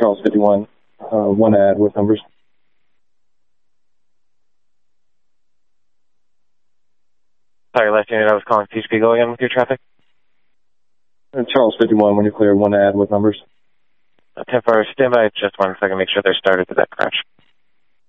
Charles 51, one add with numbers. Sorry, last unit, I was calling PHP. Go again with your traffic. Charles 51, when you're clear, one add with numbers. 10-4, standby. Just 1 second, make sure they're started to that crash.